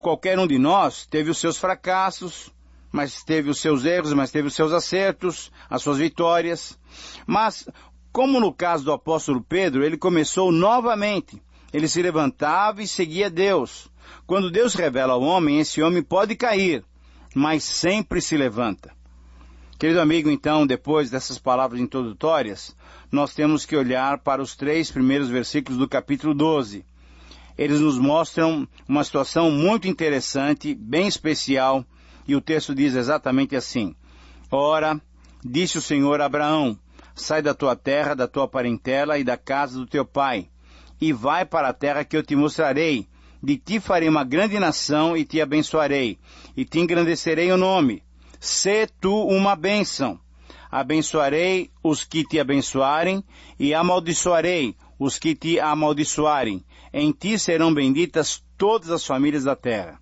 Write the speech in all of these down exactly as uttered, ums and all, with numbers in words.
Qualquer um de nós teve os seus fracassos, mas teve os seus erros, mas teve os seus acertos, as suas vitórias. Mas, como no caso do apóstolo Pedro, ele começou novamente. Ele se levantava e seguia Deus. Quando Deus revela ao homem, esse homem pode cair, mas sempre se levanta. Querido amigo, então, depois dessas palavras introdutórias, nós temos que olhar para os três primeiros versículos do capítulo doze. Eles nos mostram uma situação muito interessante, bem especial, e o texto diz exatamente assim: Ora, disse o Senhor a Abraão, sai da tua terra, da tua parentela e da casa do teu pai, e vai para a terra que eu te mostrarei. De ti farei uma grande nação e te abençoarei, e te engrandecerei o nome. Sê tu uma bênção. Abençoarei os que te abençoarem, e amaldiçoarei os que te amaldiçoarem. Em ti serão benditas todas as famílias da terra.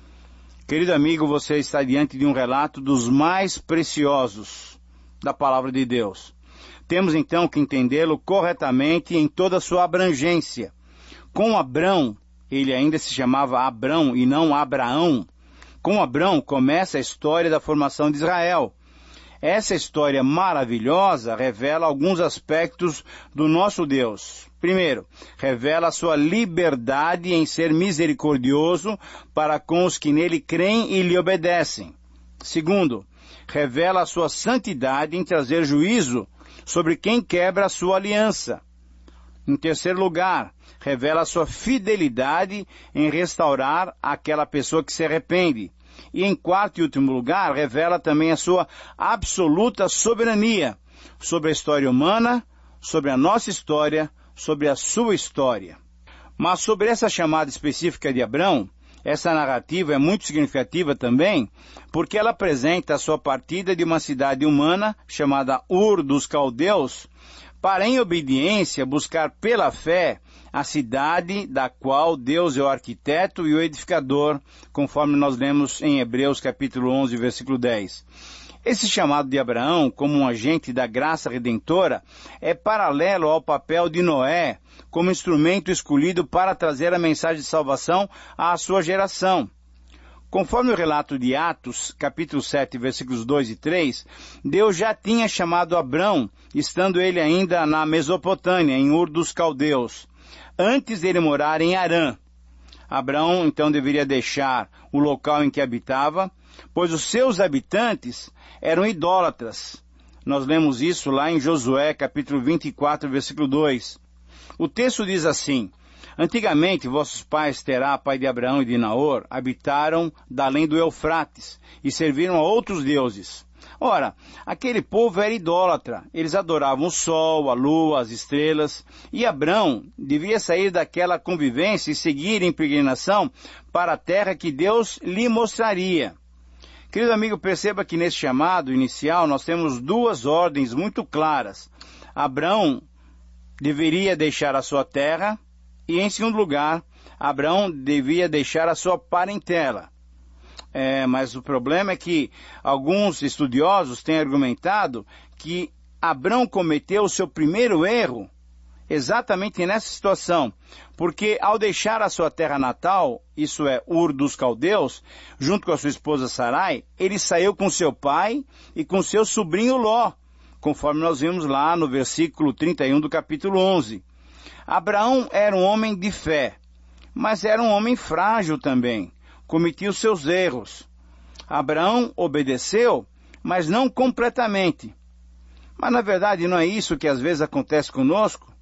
Querido amigo, você está diante de um relato dos mais preciosos da palavra de Deus. Temos então que entendê-lo corretamente em toda a sua abrangência. Com Abrão, ele ainda se chamava Abrão e não Abraão. Com Abrão começa a história da formação de Israel. Essa história maravilhosa revela alguns aspectos do nosso Deus. Primeiro, revela a sua liberdade em ser misericordioso para com os que nele creem e lhe obedecem. Segundo, revela a sua santidade em trazer juízo sobre quem quebra a sua aliança. Em terceiro lugar, revela a sua fidelidade em restaurar aquela pessoa que se arrepende. E em quarto e último lugar, revela também a sua absoluta soberania sobre a história humana, sobre a nossa história, sobre a sua história. Mas sobre essa chamada específica de Abrão, essa narrativa é muito significativa também, porque ela apresenta a sua partida de uma cidade humana, chamada Ur dos Caldeus, para, em obediência, buscar pela fé a cidade da qual Deus é o arquiteto e o edificador, conforme nós lemos em Hebreus capítulo onze, versículo dez. Esse chamado de Abraão como um agente da graça redentora é paralelo ao papel de Noé como instrumento escolhido para trazer a mensagem de salvação à sua geração. Conforme o relato de Atos, capítulo sete, versículos dois e três, Deus já tinha chamado Abrão, estando ele ainda na Mesopotâmia, em Ur dos Caldeus, antes dele morar em Harã. Abrão, então, deveria deixar o local em que habitava, pois os seus habitantes eram idólatras. Nós lemos isso lá em Josué, capítulo vinte e quatro, versículo dois. O texto diz assim: Antigamente, vossos pais, Terá, pai de Abraão e de Naor, habitaram da além do Eufrates e serviram a outros deuses. Ora, aquele povo era idólatra. Eles adoravam o sol, a lua, as estrelas. E Abrão devia sair daquela convivência e seguir em peregrinação para a terra que Deus lhe mostraria. Querido amigo, perceba que nesse chamado inicial nós temos duas ordens muito claras. Abrão deveria deixar a sua terra e, em segundo lugar, Abrão devia deixar a sua parentela. É, mas o problema é que alguns estudiosos têm argumentado que Abrão cometeu o seu primeiro erro exatamente nessa situação, porque ao deixar a sua terra natal, isso é, Ur dos Caldeus, junto com a sua esposa Sarai, ele saiu com seu pai e com seu sobrinho Ló, conforme nós vimos lá no versículo trinta e um do capítulo onze. Abraão era um homem de fé, mas era um homem frágil também, cometia os seus erros. Abraão obedeceu, mas não completamente. Mas na verdade não é isso que às vezes acontece conosco?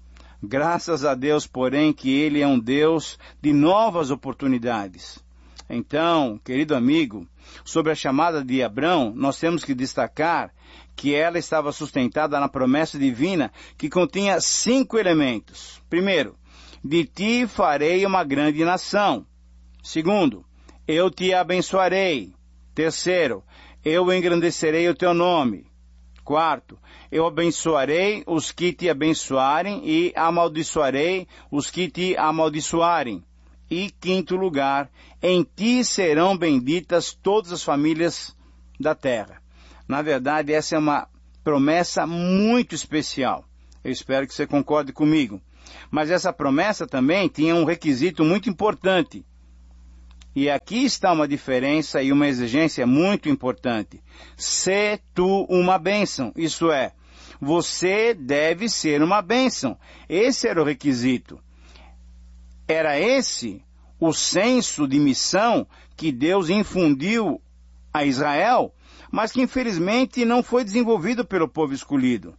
Graças a Deus, porém, que Ele é um Deus de novas oportunidades. Então, querido amigo, sobre a chamada de Abrão, nós temos que destacar que ela estava sustentada na promessa divina que continha cinco elementos. Primeiro, de ti farei uma grande nação. Segundo, eu te abençoarei. Terceiro, eu engrandecerei o teu nome. Quarto, eu abençoarei os que te abençoarem e amaldiçoarei os que te amaldiçoarem. E quinto lugar, em ti serão benditas todas as famílias da terra. Na verdade, essa é uma promessa muito especial. Eu espero que você concorde comigo. Mas essa promessa também tinha um requisito muito importante. E aqui está uma diferença e uma exigência muito importante. Sê tu uma bênção, isso é, você deve ser uma bênção. Esse era o requisito. Era esse o senso de missão que Deus infundiu a Israel, mas que infelizmente não foi desenvolvido pelo povo escolhido.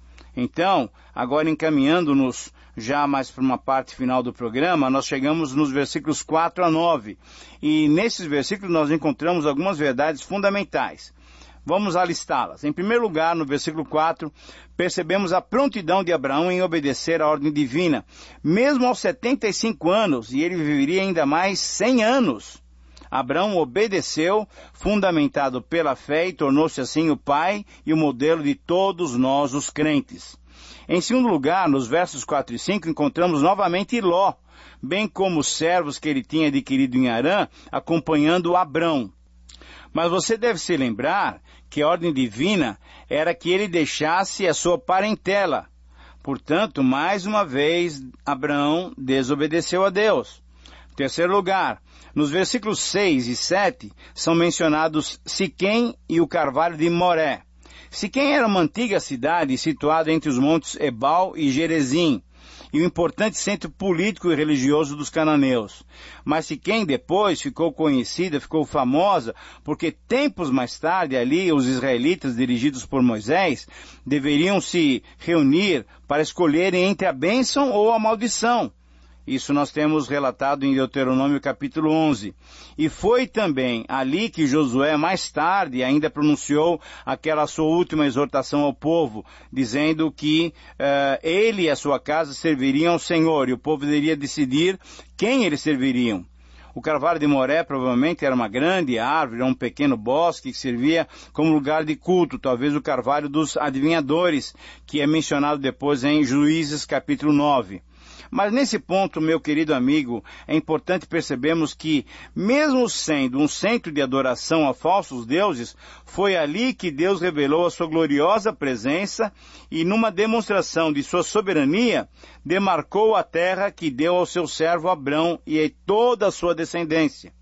Então, agora encaminhando-nos já mais para uma parte final do programa, nós chegamos nos versículos quatro a nove. E nesses versículos nós encontramos algumas verdades fundamentais. Vamos alistá-las. Em primeiro lugar, no versículo quatro, percebemos a prontidão de Abraão em obedecer à ordem divina, mesmo aos setenta e cinco anos, e ele viveria ainda mais cem anos. Abraão obedeceu, fundamentado pela fé, e tornou-se assim o pai e o modelo de todos nós, os crentes. Em segundo lugar, nos versos quatro e cinco, encontramos novamente Ló, bem como os servos que ele tinha adquirido em Harã, acompanhando Abrão. Mas você deve se lembrar que a ordem divina era que ele deixasse a sua parentela. Portanto, mais uma vez, Abraão desobedeceu a Deus. Em terceiro lugar, nos versículos seis e sete, são mencionados Siquém e o Carvalho de Moré. Siquém era uma antiga cidade situada entre os montes Ebal e Gerezim, e um importante centro político e religioso dos cananeus. Mas Siquém depois ficou conhecida, ficou famosa, porque tempos mais tarde ali os israelitas, dirigidos por Moisés, deveriam se reunir para escolherem entre a bênção ou a maldição. Isso nós temos relatado em Deuteronômio capítulo onze. E foi também ali que Josué mais tarde ainda pronunciou aquela sua última exortação ao povo, dizendo que uh, ele e a sua casa serviriam ao Senhor, e o povo deveria decidir quem eles serviriam. O Carvalho de Moré provavelmente era uma grande árvore, um pequeno bosque que servia como lugar de culto, talvez o Carvalho dos Adivinhadores, que é mencionado depois em Juízes capítulo nove. Mas nesse ponto, meu querido amigo, é importante percebermos que, mesmo sendo um centro de adoração a falsos deuses, foi ali que Deus revelou a sua gloriosa presença e, numa demonstração de sua soberania, demarcou a terra que deu ao seu servo Abrão e a toda a sua descendência.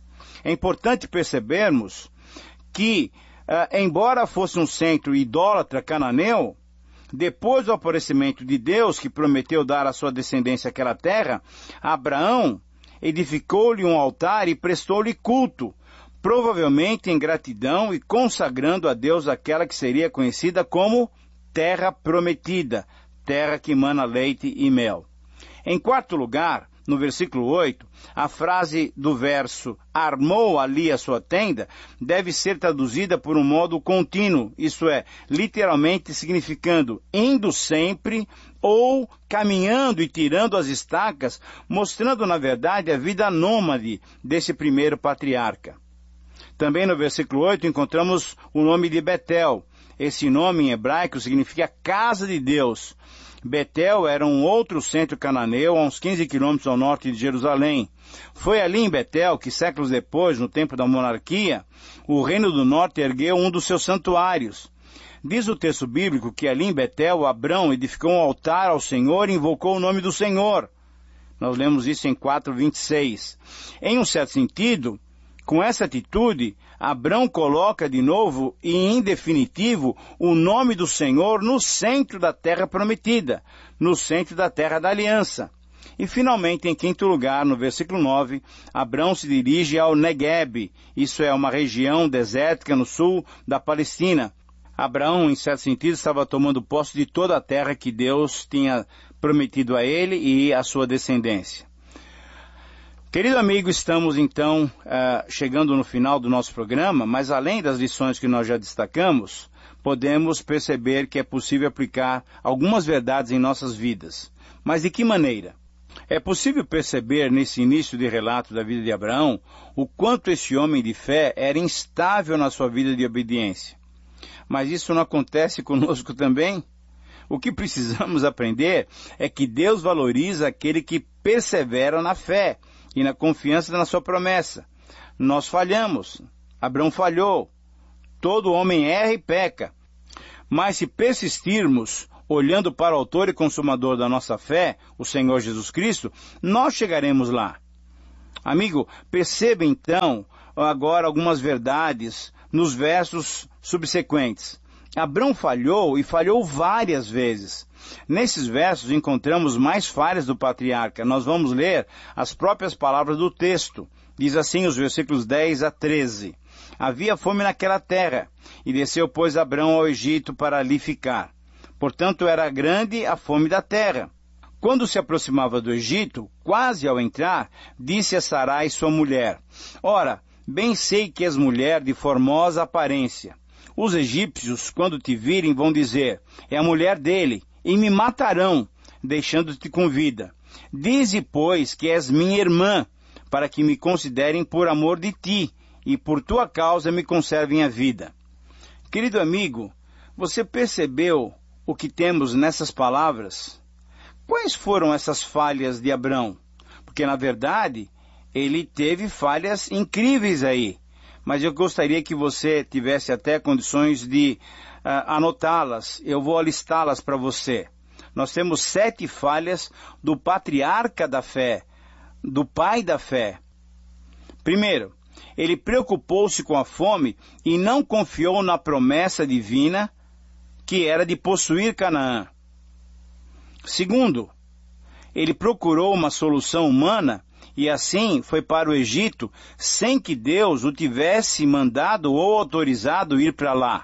É importante percebermos que, uh, embora fosse um centro idólatra cananeu, depois do aparecimento de Deus, que prometeu dar à sua descendência aquela terra, Abraão edificou-lhe um altar e prestou-lhe culto, provavelmente em gratidão e consagrando a Deus aquela que seria conhecida como terra prometida, terra que mana leite e mel. Em quarto lugar, no versículo oito, a frase do verso armou ali a sua tenda deve ser traduzida por um modo contínuo, isto é, literalmente significando indo sempre ou caminhando e tirando as estacas, mostrando na verdade a vida nômade desse primeiro patriarca. Também no versículo oito encontramos o nome de Betel. Esse nome em hebraico significa casa de Deus. Betel era um outro centro cananeu a uns quinze quilômetros ao norte de Jerusalém. Foi ali em Betel que, séculos depois, no tempo da monarquia, o Reino do Norte ergueu um dos seus santuários. Diz o texto bíblico que ali em Betel, Abrão edificou um altar ao Senhor e invocou o nome do Senhor. Nós lemos isso em quatro, vinte e seis. Em um certo sentido, com essa atitude, Abrão coloca de novo e em definitivo o nome do Senhor no centro da terra prometida, no centro da terra da aliança. E finalmente, em quinto lugar, no versículo nove, Abrão se dirige ao Negueb, isso é uma região desértica no sul da Palestina. Abraão, em certo sentido, estava tomando posse de toda a terra que Deus tinha prometido a ele e à sua descendência. Querido amigo, estamos então uh, chegando no final do nosso programa, mas além das lições que nós já destacamos, podemos perceber que é possível aplicar algumas verdades em nossas vidas. Mas de que maneira? É possível perceber nesse início de relato da vida de Abraão o quanto esse homem de fé era instável na sua vida de obediência. Mas isso não acontece conosco também? O que precisamos aprender é que Deus valoriza aquele que persevera na fé e na confiança na sua promessa. Nós falhamos. Abraão falhou. Todo homem erra e peca. Mas se persistirmos, olhando para o autor e consumador da nossa fé, o Senhor Jesus Cristo, nós chegaremos lá. Amigo, perceba então agora algumas verdades nos versos subsequentes. Abrão falhou e falhou várias vezes. Nesses versos encontramos mais falhas do patriarca. Nós vamos ler as próprias palavras do texto. Diz assim os versículos dez a treze. Havia fome naquela terra, e desceu, pois, Abrão ao Egito para ali ficar. Portanto, era grande a fome da terra. Quando se aproximava do Egito, quase ao entrar, disse a Sarai, sua mulher: Ora, bem sei que és mulher de formosa aparência. Os egípcios, quando te virem, vão dizer: é a mulher dele, e me matarão, deixando-te com vida. Dize, pois, que és minha irmã, para que me considerem por amor de ti, e por tua causa me conservem a vida. Querido amigo, você percebeu o que temos nessas palavras? Quais foram essas falhas de Abrão? Porque, na verdade, ele teve falhas incríveis aí. Mas eu gostaria que você tivesse até condições de uh, anotá-las. Eu vou alistá-las para você. Nós temos sete falhas do patriarca da fé, do pai da fé. Primeiro, ele preocupou-se com a fome e não confiou na promessa divina que era de possuir Canaã. Segundo, ele procurou uma solução humana e assim foi para o Egito sem que Deus o tivesse mandado ou autorizado ir para lá.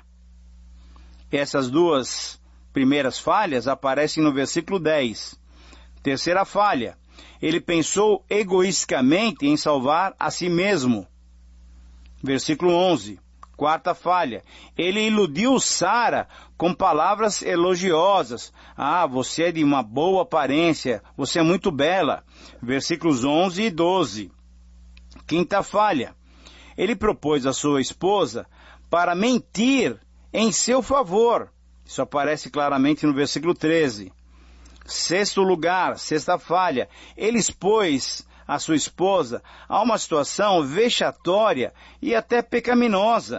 Essas duas primeiras falhas aparecem no versículo dez. Terceira falha, ele pensou egoisticamente em salvar a si mesmo. Versículo onze. Quarta falha, ele iludiu Sara com palavras elogiosas. Ah, você é de uma boa aparência, você é muito bela. Versículos onze e doze. Quinta falha, ele propôs a sua esposa para mentir em seu favor. Isso aparece claramente no versículo treze. Sexto lugar, sexta falha, ele expôs a sua esposa a uma situação vexatória e até pecaminosa.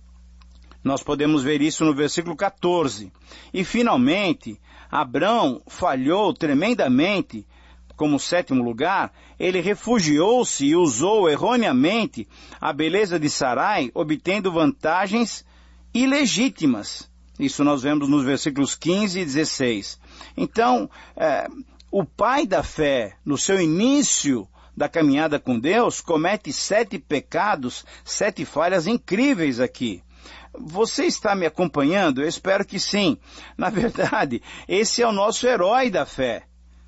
Nós podemos ver isso no versículo quatorze. E, finalmente, Abrão falhou tremendamente. Como sétimo lugar, ele refugiou-se e usou erroneamente a beleza de Sarai, obtendo vantagens ilegítimas. Isso nós vemos nos versículos quinze e dezesseis. Então, é, o pai da fé, no seu início da caminhada com Deus, comete sete pecados, sete falhas incríveis aqui. Você está me acompanhando? Eu espero que sim. Na verdade, esse é o nosso herói da fé.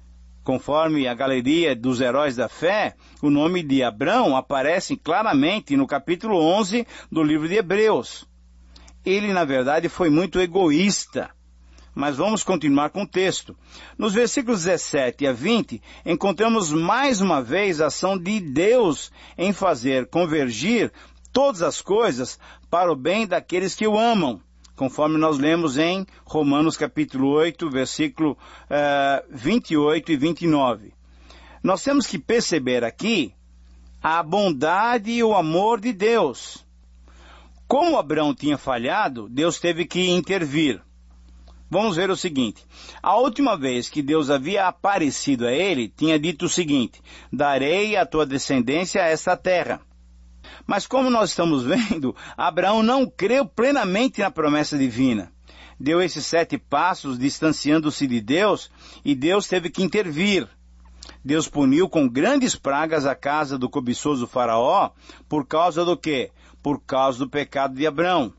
Conforme a galeria dos heróis da fé, o nome de Abrão aparece claramente no capítulo onze do livro de Hebreus. Ele, na verdade, foi muito egoísta. Mas vamos continuar com o texto. Nos versículos dezessete a vinte, encontramos mais uma vez a ação de Deus em fazer convergir todas as coisas para o bem daqueles que o amam, conforme nós lemos em Romanos capítulo oito, versículo uh, vinte e oito e vinte e nove. Nós temos que perceber aqui a bondade e o amor de Deus. Como Abrão tinha falhado, Deus teve que intervir. Vamos ver o seguinte. A última vez que Deus havia aparecido a ele, tinha dito o seguinte: darei à tua descendência esta terra. Mas como nós estamos vendo, Abraão não creu plenamente na promessa divina. Deu esses sete passos distanciando-se de Deus e Deus teve que intervir. Deus puniu com grandes pragas a casa do cobiçoso faraó por causa do quê? Por causa do pecado de Abrão.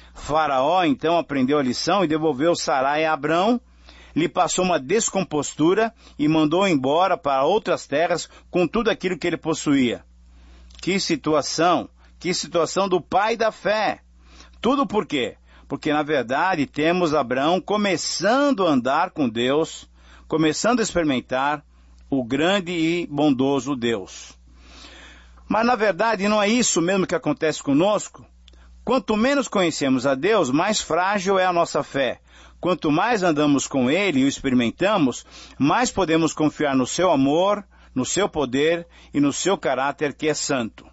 Faraó então aprendeu a lição e devolveu Sarai a Abrão, lhe passou uma descompostura e mandou embora para outras terras com tudo aquilo que ele possuía. Que situação, que situação do pai da fé. Tudo por quê? Porque na verdade temos Abrão começando a andar com Deus, começando a experimentar o grande e bondoso Deus. Mas na verdade não é isso mesmo que acontece conosco? Quanto menos conhecemos a Deus, mais frágil é a nossa fé. Quanto mais andamos com Ele e o experimentamos, mais podemos confiar no seu amor, no seu poder e no seu caráter que é santo.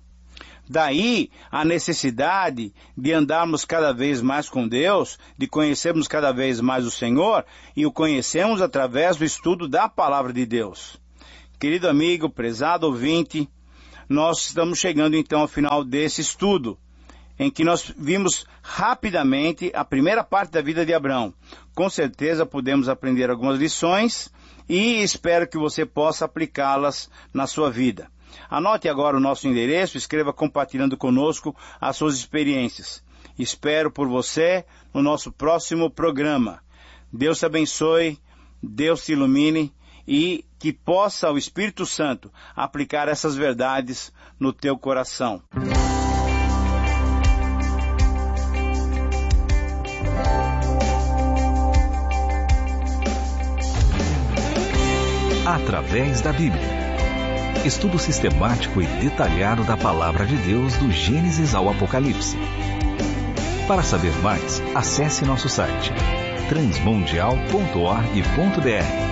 Daí a necessidade de andarmos cada vez mais com Deus, de conhecermos cada vez mais o Senhor, e o conhecemos através do estudo da Palavra de Deus. Querido amigo, prezado ouvinte, nós estamos chegando então ao final desse estudo, em que nós vimos rapidamente a primeira parte da vida de Abraão. Com certeza podemos aprender algumas lições e espero que você possa aplicá-las na sua vida. Anote agora o nosso endereço, escreva compartilhando conosco as suas experiências. Espero por você no nosso próximo programa. Deus te abençoe, Deus te ilumine e que possa o Espírito Santo aplicar essas verdades no teu coração. Através da Bíblia. Estudo sistemático e detalhado da Palavra de Deus do Gênesis ao Apocalipse. Para saber mais, acesse nosso site transmundial ponto org ponto br.